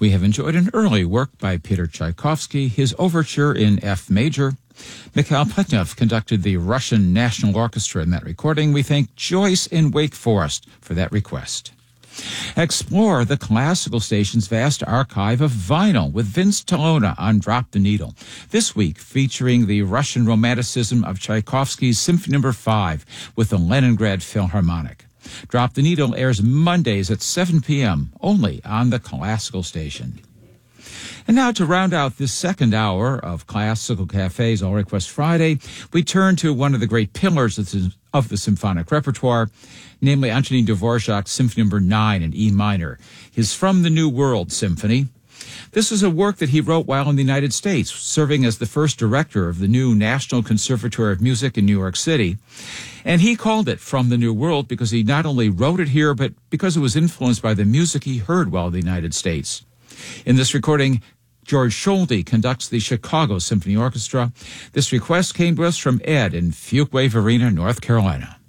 We have enjoyed an early work by Peter Tchaikovsky, his overture in F major. Mikhail Pletnev conducted the Russian National Orchestra in that recording. We thank Joyce in Wake Forest for that request. Explore the classical station's vast archive of vinyl with Vince Tolona on Drop the Needle. This week featuring the Russian Romanticism of Tchaikovsky's Symphony No. 5 with the Leningrad Philharmonic. Drop the Needle airs Mondays at 7 p.m. only on the classical station. And now to round out this second hour of Classical Cafe's All Request Friday, we turn to one of the great pillars of the symphonic repertoire, namely Antonin Dvorak's Symphony No. 9 in E minor, his From the New World Symphony. This is a work that he wrote while in the United States, serving as the first director of the new National Conservatory of Music in New York City. And he called it From the New World because he not only wrote it here, but because it was influenced by the music he heard while in the United States. In this recording, George Scholde conducts the Chicago Symphony Orchestra. This request came to us from Ed in Fuquay-Varina, North Carolina.